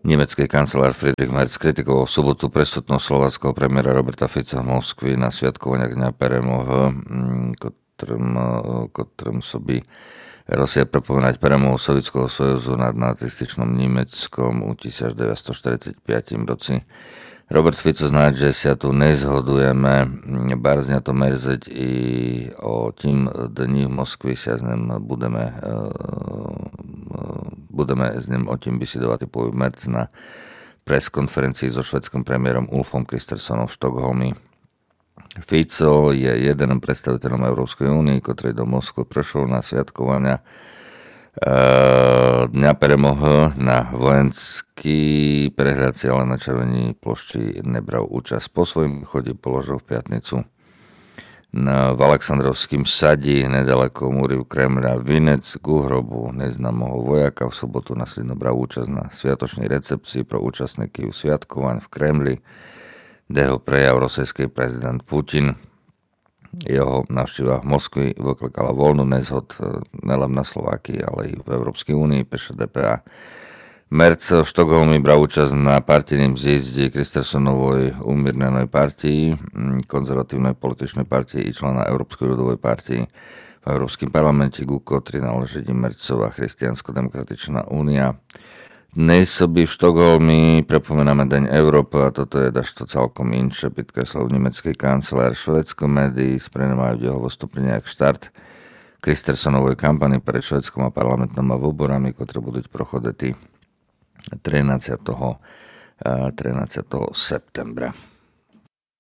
Nemecký kancelár Friedrich Merz kritikoval v sobotu presudnosť slováckého premiéra Roberta Fica v Moskvi na sviatkovaniach Dňa Peremoh, ktorým by Rosia pripomínať premohu Sovietskeho sojuzu nad nacističnom Německom u 1945 roci. Robert Fico znает, že sa tu nezhodujeme, barzňa to merzeť i o tým dní v Moskvi sa s ním budeme s ním o tým vysidovať povie Merz na preskonferencii so švedským premiérom Ulfom Kristerssonom v Štokholmi. Fico je jeden predstaviteľom Európskej únie, ktorý do Moskvy prešiel na sviatkovania Dňa Peremoh na vojenský prehľadci, ale na Červenej plošti nebral účasť. Po svojom chode položil v piatnicu v Aleksandrovským sadi nedaleko múriu Kremľa vinec ku hrobu neznámeho vojaka. V sobotu následne bral účasť na sviatočnej recepcii pro účastníky sviatkovaní v Kremli, kde ho prejav rosejský prezident Putin. Jeho návšteva v Moskvi vyklakala voľnú nezhod nielen na Slovákii, ale i v Európskej únii, píše DPA. Merz v Štokholmi bral účasť na partijnom zjezde Kristerssonovej umírnenej partii, konzervatívnej političnej partii i člena Európskej ľudovej partii v Európskom parlamente, ku ktorý náleží Merzová Christiansko-demokratičná únia. Dnes by v Štokholmi pripomíname Deň Európy a toto je dažto celkom inče, podkreslil nemecký kancelár. Švédsko médií sprenevajú jeho vystúpenie jak štart Kristerssonovej kampani pred švédskom a parlamentnými voľbami, ktoré budú prochoditi 13. septembra.